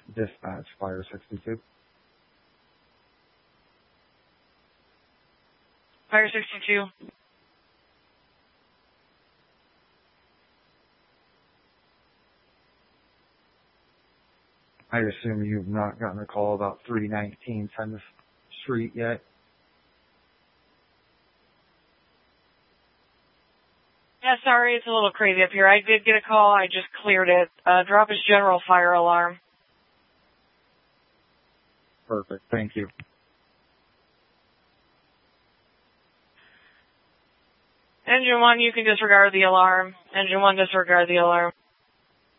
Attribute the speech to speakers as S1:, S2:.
S1: Dispatch, Fire 62.
S2: Fire 62.
S1: I assume you've not gotten a call about 319 10th Street yet?
S2: Yeah, sorry, it's a little crazy up here. I did get a call. I just cleared it. Drop is general fire alarm.
S1: Perfect. Thank you.
S2: Engine 1, you can disregard the alarm. Engine 1, disregard the alarm.